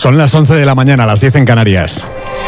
Son las 11 de la mañana, las 10 en Canarias.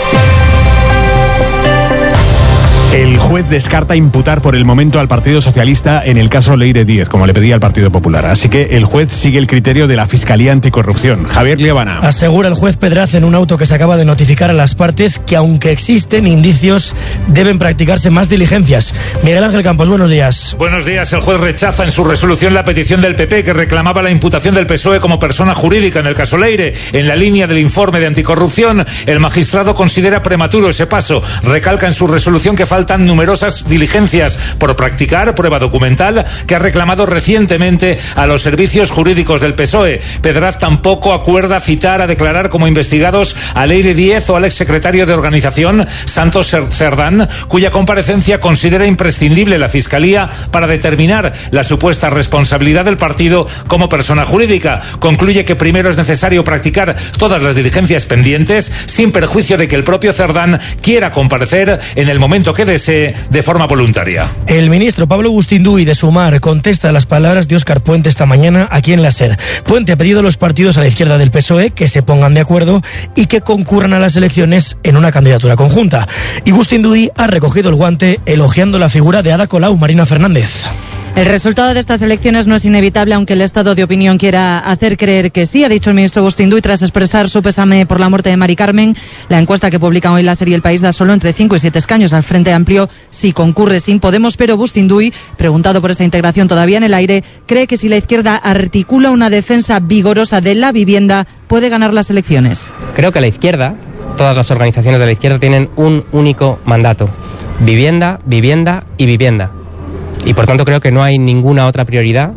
El juez descarta imputar por el momento al Partido Socialista en el caso Leire Díez, como le pedía al Partido Popular. Así que el juez sigue el criterio de la Fiscalía Anticorrupción. Javier Liebana. Asegura el juez Pedraz en un auto que se acaba de notificar a las partes que, aunque existen indicios, deben practicarse más diligencias. Miguel Ángel Campos, buenos días. Buenos días. El juez rechaza en su resolución la petición del PP que reclamaba la imputación del PSOE como persona jurídica en el caso Leire. En la línea del informe de anticorrupción, el magistrado considera prematuro ese paso. Recalca en su resolución que faltan numerosas diligencias por practicar, prueba documental que ha reclamado recientemente a los servicios jurídicos del PSOE. Pedraz tampoco acuerda citar a declarar como investigados a Leire Díez o al exsecretario de organización Santos Cerdán, cuya comparecencia considera imprescindible la Fiscalía para determinar la supuesta responsabilidad del partido como persona jurídica. Concluye que primero es necesario practicar todas las diligencias pendientes, sin perjuicio de que el propio Cerdán quiera comparecer en el momento que desee de forma voluntaria. El ministro Pablo Agustín-Duy de Sumar contesta a las palabras de Óscar Puente esta mañana aquí en la SER. Puente ha pedido a los partidos a la izquierda del PSOE que se pongan de acuerdo y que concurran a las elecciones en una candidatura conjunta. Y Agustín-Duy ha recogido el guante elogiando la figura de Ada Colau. Marina Fernández. El resultado de estas elecciones no es inevitable, aunque el estado de opinión quiera hacer creer que sí, ha dicho el ministro Agustín-Duy tras expresar su pésame por la muerte de Mari Carmen. La encuesta que publica hoy la SER y El País da solo entre 5 y 7 escaños al Frente Amplio si concurre sin Podemos, pero Agustín-Duy, preguntado por esa integración todavía en el aire, cree que si la izquierda articula una defensa vigorosa de la vivienda, puede ganar las elecciones. Creo que la izquierda, todas las organizaciones de la izquierda tienen un único mandato: vivienda, vivienda y vivienda. Y por tanto creo que no hay ninguna otra prioridad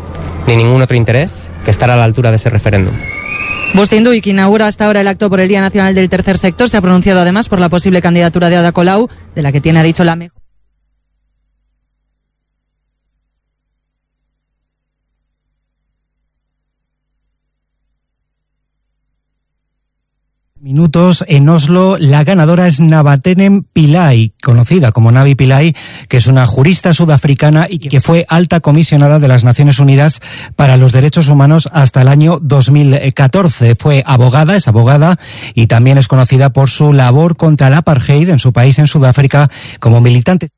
ni ningún otro interés que estar a la altura de ese referéndum. Agustín-Duy, que inaugura hasta ahora el acto por el Día Nacional del Tercer Sector, se ha pronunciado además por la posible candidatura de Ada Colau, de la que tiene, ha dicho, la mejor. Minutos en Oslo, la ganadora es Navatenem Pillay, conocida como Navi Pillay, que es una jurista sudafricana y que fue alta comisionada de las Naciones Unidas para los Derechos Humanos hasta el año 2014. Fue abogada, es abogada y también es conocida por su labor contra el apartheid en su país, en Sudáfrica, como militante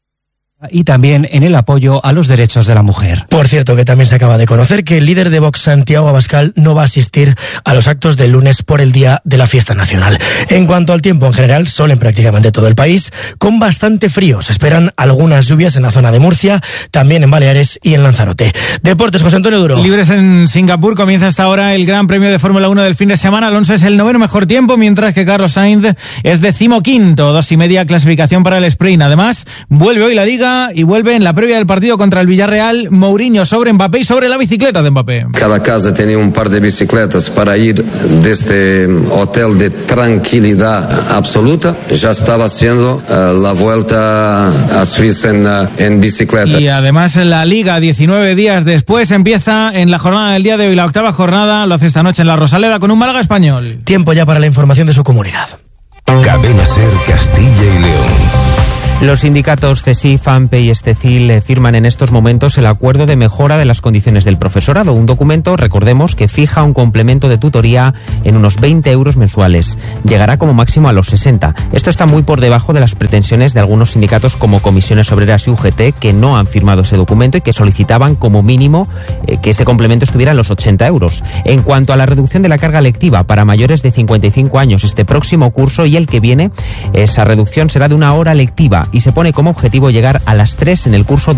y también en el apoyo a los derechos de la mujer. Por cierto, que también se acaba de conocer que el líder de Vox, Santiago Abascal, no va a asistir a los actos del lunes por el Día de la Fiesta Nacional. En cuanto al tiempo en general, sol en prácticamente todo el país, con bastante frío. Se esperan algunas lluvias en la zona de Murcia, también en Baleares y en Lanzarote. Deportes, José Antonio Duro. Libres en Singapur, comienza hasta ahora el Gran Premio de Fórmula 1 del fin de semana. Alonso es el 9º mejor tiempo, mientras que Carlos Sainz es 15º, 2,5 clasificación para el sprint. Además, vuelve hoy la Liga y vuelve en la previa del partido contra el Villarreal Mourinho sobre Mbappé y sobre la bicicleta de Mbappé. Cada casa tenía un par de bicicletas para ir de este hotel de tranquilidad absoluta. Ya estaba haciendo la vuelta a Suiza en bicicleta. Y además la Liga, 19 días después, empieza en la jornada del día de hoy, la 8ª jornada, lo hace esta noche en la Rosaleda con un Málaga Español. Tiempo ya para la información de su comunidad. Cadena SER Castilla y León. Los sindicatos CESIF, AMPE y Estecil firman en estos momentos el acuerdo de mejora de las condiciones del profesorado. Un documento, recordemos, que fija un complemento de tutoría en unos 20 euros mensuales. Llegará como máximo a los 60. Esto está muy por debajo de las pretensiones de algunos sindicatos como Comisiones Obreras y UGT, que no han firmado ese documento y que solicitaban como mínimo que ese complemento estuviera en los 80 euros. En cuanto a la reducción de la carga lectiva para mayores de 55 años este próximo curso y el que viene, esa reducción será de 1 hora lectiva y se pone como objetivo llegar a las 3 en el curso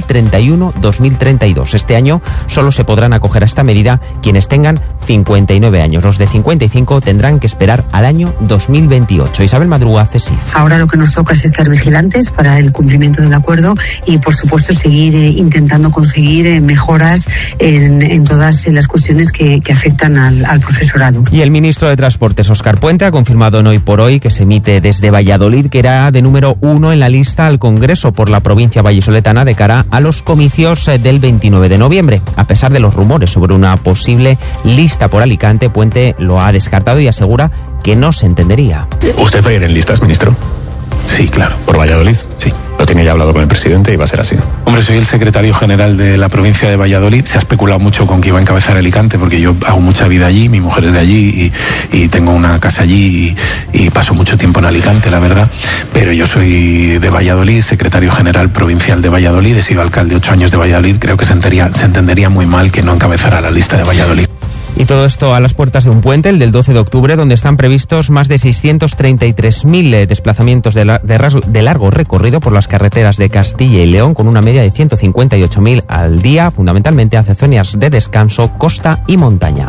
2031-2032. Este año solo se podrán acoger a esta medida quienes tengan 59 años. Los de 55 tendrán que esperar al año 2028. Isabel Madruga, CESIF. Ahora lo que nos toca es estar vigilantes para el cumplimiento del acuerdo y, por supuesto, seguir intentando conseguir mejoras en todas las cuestiones que afectan al profesorado. Y el ministro de Transportes, Óscar Puente, ha confirmado en Hoy por Hoy, que se emite desde Valladolid, que era de número 1 en la lista al Congreso por la provincia vallisoletana de cara a los comicios del 29 de noviembre. A pesar de los rumores sobre una posible lista por Alicante, Puente lo ha descartado y asegura que no se entendería. ¿Usted va a ir en listas, ministro? Sí, claro. ¿Por Valladolid? Sí. Lo tenía ya hablado con el presidente y va a ser así. Hombre, soy el secretario general de la provincia de Valladolid. Se ha especulado mucho con que iba a encabezar Alicante, porque yo hago mucha vida allí, mi mujer es de allí y tengo una casa allí y paso mucho tiempo en Alicante, la verdad. Pero yo soy de Valladolid, secretario general provincial de Valladolid, he sido alcalde 8 años de Valladolid. Creo que se entendería muy mal que no encabezara la lista de Valladolid. Y todo esto a las puertas de un puente, el del 12 de octubre, donde están previstos más de 633.000 desplazamientos de largo recorrido por las carreteras de Castilla y León, con una media de 158.000 al día, fundamentalmente hacia zonas de descanso, costa y montaña.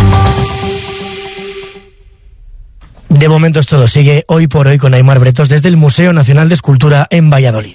De momento es todo. Sigue Hoy por Hoy con Aimar Bretos desde el Museo Nacional de Escultura en Valladolid.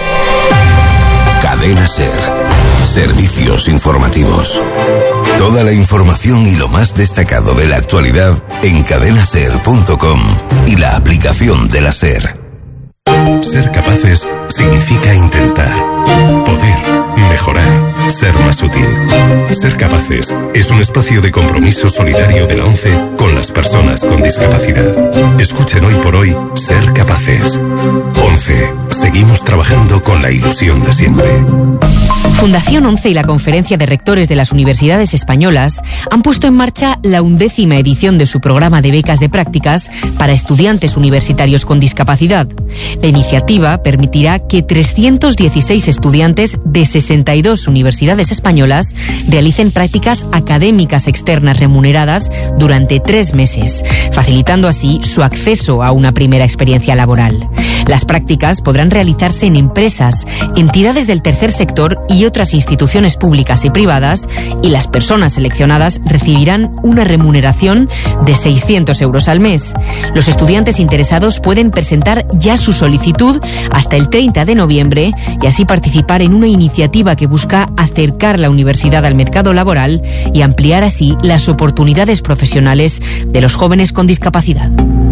Cadena SER. Servicios informativos. Toda la información y lo más destacado de la actualidad en cadenaser.com y la aplicación de la SER. Ser capaces significa intentar, poder, mejorar, ser más útil. Ser capaces es un espacio de compromiso solidario de la ONCE con las personas con discapacidad. Escuchen Hoy por Hoy Ser Capaces. ONCE. Seguimos trabajando con la ilusión de siempre. Fundación ONCE y la Conferencia de Rectores de las Universidades Españolas han puesto en marcha la 11ª edición de su programa de becas de prácticas para estudiantes universitarios con discapacidad. La iniciativa permitirá que 316 estudiantes de 62 universidades españolas realicen prácticas académicas externas remuneradas durante 3 meses, facilitando así su acceso a una primera experiencia laboral. Las prácticas podrán realizarse en empresas, entidades del tercer sector y otras instituciones públicas y privadas, y las personas seleccionadas recibirán una remuneración de 600 euros al mes. Los estudiantes interesados pueden presentar ya su solicitud hasta el 30 de noviembre y así participar en una iniciativa que busca acercar la universidad al mercado laboral y ampliar así las oportunidades profesionales de los jóvenes con discapacidad.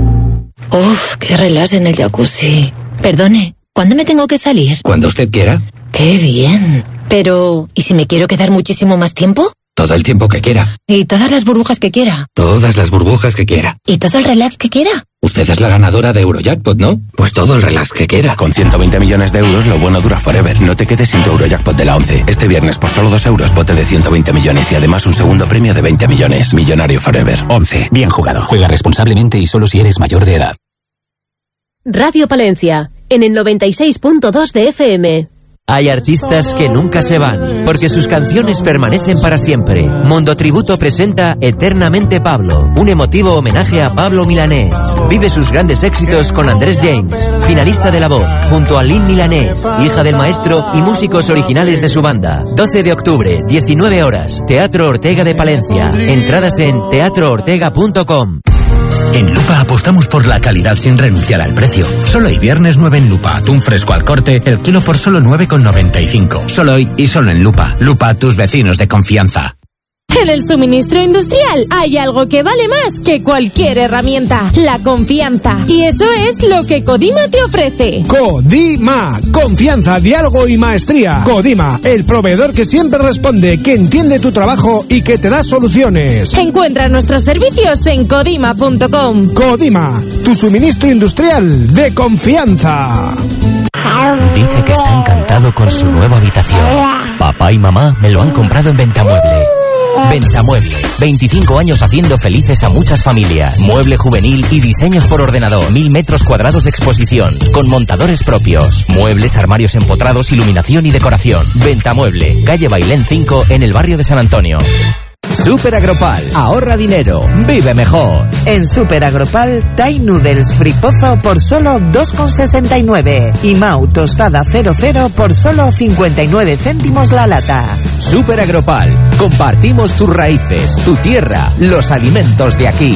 Uf, qué relax en el jacuzzi. Perdone, ¿cuándo me tengo que salir? Cuando usted quiera. ¡Qué bien! Pero, ¿y si me quiero quedar muchísimo más tiempo? Todo el tiempo que quiera. ¿Y todas las burbujas que quiera? Todas las burbujas que quiera. ¿Y todo el relax que quiera? Usted es la ganadora de Eurojackpot, ¿no? Pues todo el relax que quiera. Con 120 millones de euros, lo bueno dura forever. No te quedes sin tu Eurojackpot de la 11. Este viernes, por solo 2 euros, bote de 120 millones y además un segundo premio de 20 millones. Millonario forever. 11. Bien jugado. Juega responsablemente y solo si eres mayor de edad. Radio Palencia, en el 96.2 de FM. Hay artistas que nunca se van, porque sus canciones permanecen para siempre. Mundo Tributo presenta Eternamente Pablo, un emotivo homenaje a Pablo Milanés. Vive sus grandes éxitos con Andrés James, finalista de La Voz, junto a Lynn Milanés, hija del maestro y músicos originales de su banda. 12 de octubre, 19 horas, Teatro Ortega de Palencia. Entradas en teatroortega.com. En Lupa apostamos por la calidad sin renunciar al precio. Solo hoy viernes 9 en Lupa. Atún fresco al corte, el kilo por solo 9,95. Solo hoy y solo en Lupa. Lupa, tus vecinos de confianza. En el suministro industrial hay algo que vale más que cualquier herramienta: la confianza. Y eso es lo que Codima te ofrece. Codima, confianza, diálogo y maestría. Codima, el proveedor que siempre responde, que entiende tu trabajo y que te da soluciones. Encuentra nuestros servicios en codima.com. Codima, tu suministro industrial de confianza. Dice que está encantado con su nueva habitación. Papá y mamá me lo han comprado en Ventamueble. Ventamueble, 25 años haciendo felices a muchas familias. Mueble juvenil y diseños por ordenador. 1000 metros cuadrados de exposición, con montadores propios. Muebles, armarios empotrados, iluminación y decoración. Ventamueble, calle Bailén 5, en el barrio de San Antonio. Super Agropal, ahorra dinero, vive mejor. En Super Agropal, Thai Noodles Fripozo por solo 2,69 y Mau tostada 00 por solo 59 céntimos la lata. Super Agropal, compartimos tus raíces, tu tierra, los alimentos de aquí.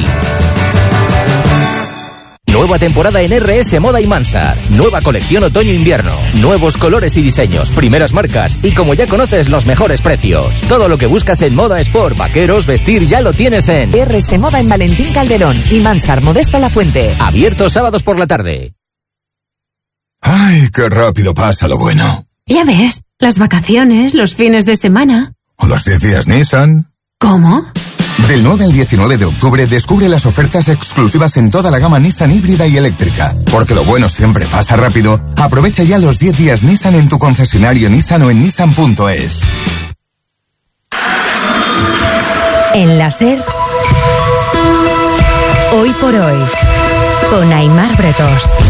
Nueva temporada en RS Moda y Mansard. Nueva colección otoño-invierno. Nuevos colores y diseños, primeras marcas y, como ya conoces, los mejores precios. Todo lo que buscas en moda sport, vaqueros, vestir, ya lo tienes en RS Moda en Valentín Calderón y Mansard Modesto La Fuente. Abiertos sábados por la tarde. Ay, qué rápido pasa lo bueno. Ya ves, las vacaciones, los fines de semana. O los 10 días Nissan. ¿Cómo? Del 9 al 19 de octubre descubre las ofertas exclusivas en toda la gama Nissan híbrida y eléctrica. Porque lo bueno siempre pasa rápido. Aprovecha ya los 10 días Nissan en tu concesionario Nissan o en nissan.es. En la SER, hoy por hoy, con Aimar Bretos.